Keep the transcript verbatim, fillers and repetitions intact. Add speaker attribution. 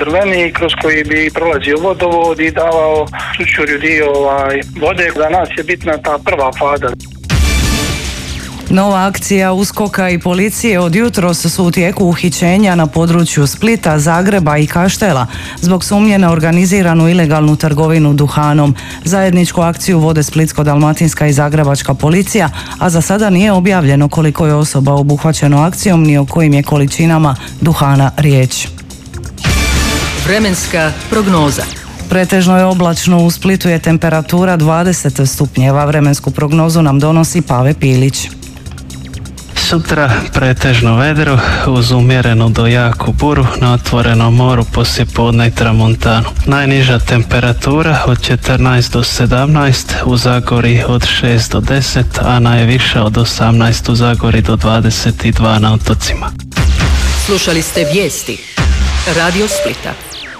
Speaker 1: Drvenik kroz koji bi prolazio vodovod i davao Sućurju dio ovaj, vode. Za nas je bitna ta prva faza.
Speaker 2: Nova akcija USKOK-a i policije od jutros su u tijeku uhićenja na području Splita, Zagreba i Kaštela zbog sumnje na organiziranu ilegalnu trgovinu duhanom. Zajedničku akciju vode Splitsko-dalmatinska i Zagrebačka policija, a za sada nije objavljeno koliko je osoba obuhvaćeno akcijom ni o kojim je količinama duhana riječ.
Speaker 3: Vremenska prognoza.
Speaker 2: Pretežno je oblačno, u Splitu je temperatura dvadeset stupnjeva. Vremensku prognozu nam donosi Pave Pilić.
Speaker 4: Sutra pretežno vedro uz umjerenu do jaku buru na otvorenom moru poslijepodne i tramontanu. Najniža temperatura od četrnaest do sedamnaest, u Zagori od šest do deset, a najviša od osamnaest u Zagori do dvadeset dva na otocima.
Speaker 3: Slušali ste vijesti Radio Splita.